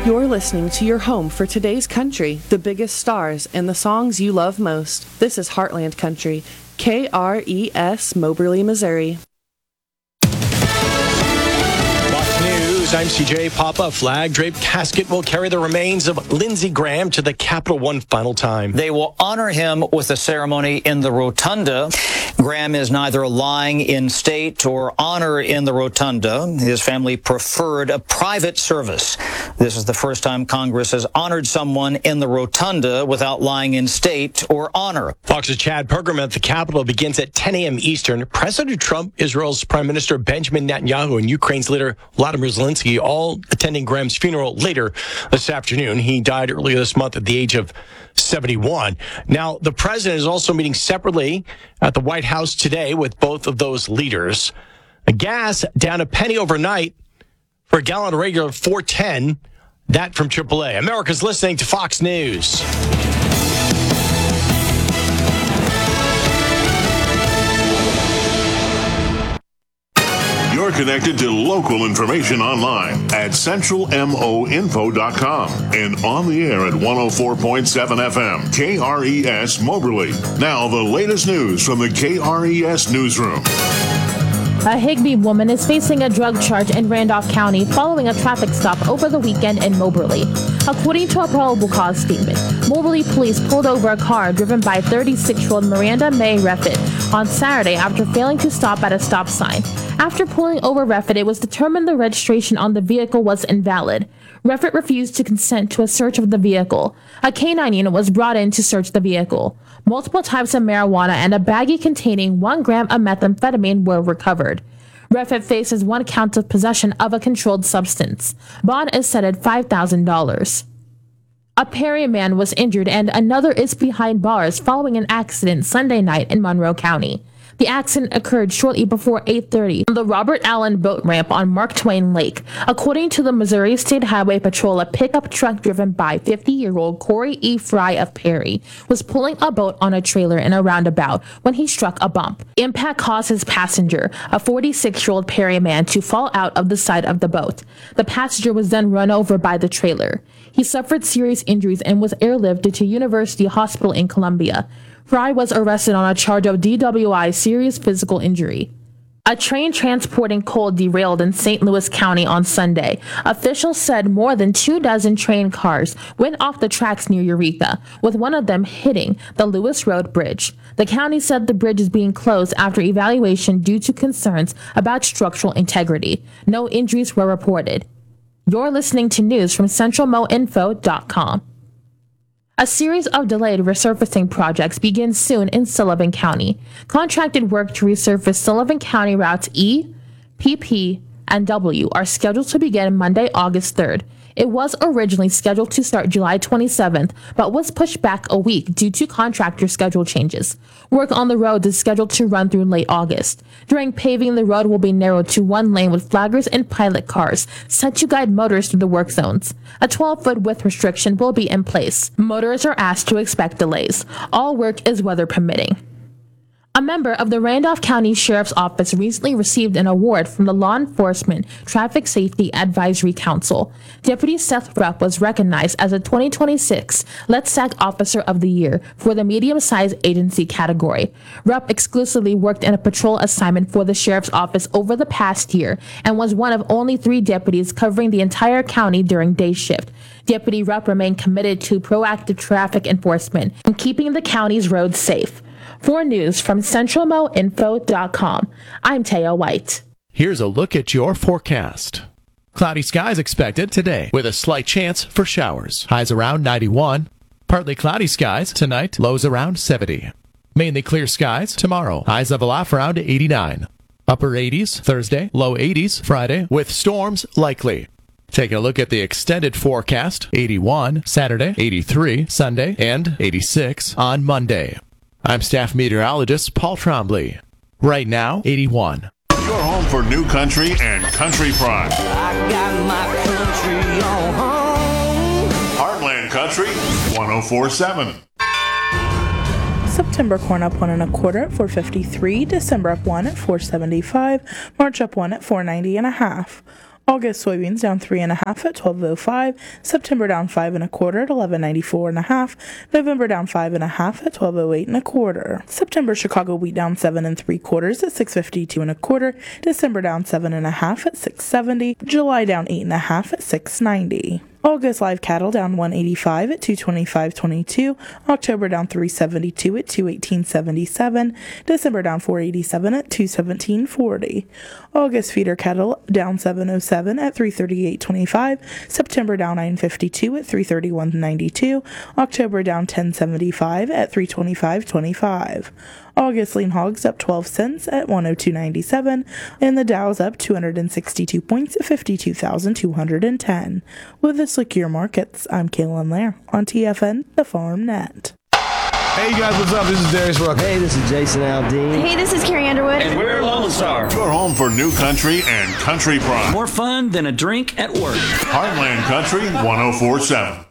You're listening to your home for today's country, the biggest stars, and the songs you love most. This is Heartland Country, KRES, Moberly, Missouri. I'm CJ. Papa, flag draped casket will carry the remains of Lindsey Graham to the Capital One final time. They will honor him with a ceremony in the Rotunda. Graham is neither lying in state or honor in the Rotunda. His family preferred a private service. This is the first time Congress has honored someone in the Rotunda without lying in state or honor. Fox's Chad program at the Capitol begins at 10 a.m. Eastern. President Trump, Israel's Prime Minister Benjamin Netanyahu, and Ukraine's leader Vladimir Zelensky all attending Graham's funeral later this afternoon. He died earlier this month at the age of 71. Now, the president is also meeting separately at the White House today with both of those leaders. Gas down a penny overnight for a gallon of regular $4.10. That from AAA. America's listening to Fox News. You're connected to local information online at centralmoinfo.com and on the air at 104.7 FM, KRES Moberly. Now, the latest news from the KRES Newsroom. A Higbee woman is facing a drug charge in Randolph County following a traffic stop over the weekend in Moberly. According to a probable cause statement, Moberly police pulled over a car driven by 36-year-old Miranda May Reffitt on Saturday after failing to stop at a stop sign. After pulling over Reffitt, it was determined the registration on the vehicle was invalid. Reffitt refused to consent to a search of the vehicle. A K-9 unit was brought in to search the vehicle. Multiple types of marijuana and a baggie containing 1 gram of methamphetamine were recovered. Reffitt faces 1 count of possession of a controlled substance. Bond is set at $5,000. A Perry man was injured and another is behind bars following an accident Sunday night in Monroe County. The accident occurred shortly before 8:30 on the Robert Allen boat ramp on Mark Twain Lake. According to the Missouri State Highway Patrol, a pickup truck driven by 50-year-old Corey E. Fry of Perry was pulling a boat on a trailer in a roundabout when he struck a bump. Impact caused his passenger, a 46-year-old Perry man, to fall out of the side of the boat. The passenger was then run over by the trailer. He suffered serious injuries and was airlifted to University Hospital in Columbia. Fry was arrested on a charge of DWI, serious physical injury. A train transporting coal derailed in St. Louis County on Sunday. Officials said more than 24 train cars went off the tracks near Eureka, with one of them hitting the Lewis Road Bridge. The county said the bridge is being closed after evaluation due to concerns about structural integrity. No injuries were reported. You're listening to news from centralmoinfo.com. A series of delayed resurfacing projects begins soon in Sullivan County. Contracted work to resurface Sullivan County routes E, PP, and W are scheduled to begin Monday, August 3rd. It was originally scheduled to start July 27th, but was pushed back a week due to contractor schedule changes. Work on the road is scheduled to run through late August. During paving, the road will be narrowed to 1 lane with flaggers and pilot cars set to guide motorists through the work zones. A 12-foot width restriction will be in place. Motorists are asked to expect delays. All work is weather permitting. A member of the Randolph County Sheriff's Office recently received an award from the Law Enforcement Traffic Safety Advisory Council. Deputy Seth Rupp was recognized as a 2026 LETSAC Officer of the Year for the medium-sized agency category. Rupp exclusively worked in a patrol assignment for the Sheriff's Office over the past year and was one of only 3 deputies covering the entire county during day shift. Deputy Rupp remained committed to proactive traffic enforcement and keeping the county's roads safe. For news from centralmoinfo.com, I'm Taya White. Here's a look at your forecast. Cloudy skies expected today with a slight chance for showers. Highs around 91. Partly cloudy skies tonight, lows around 70. Mainly clear skies tomorrow. Highs level off around 89. Upper 80s Thursday, low 80s Friday with storms likely. Taking a look at the extended forecast, 81 Saturday, 83 Sunday, and 86 on Monday. I'm staff meteorologist Paul Trombley. Right now, 81. Your home for new country and country pride. I got my country on home. Heartland Country, 104.7. September corn up 1 1/4 at 4.53. December up 1 at 4.75. March up 1 at 4.90 1/2. August soybeans down 3.5 at $12.05. September down 5 1/4 at $11.94 1/2. November down 5 1/2 at $12.08 1/4. September Chicago wheat down 7 3/4 at $6.52 1/4. December down 7 1/2 at $6.70. July down 8 1/2 at $6.90. August live cattle down 185 at $225.22. October down 372 at $218.77. December down 487 at $217.40. August feeder cattle down 707 at $338.25. September down 952 at $331.92. October down 1075 at $325.25. August lean hogs up 12 cents at 102.97, and the Dow's up 262 points at 52,210. With the Secure Markets, I'm Kaylin Lair on TFN, the Farm Net. Hey guys, what's up? This is Darius Rucker. Hey, this is Jason Aldean. Hey, this is Carrie Underwood. And we're Lone Star. Your home for new country and country pride. More fun than a drink at work. Heartland Country 104.7.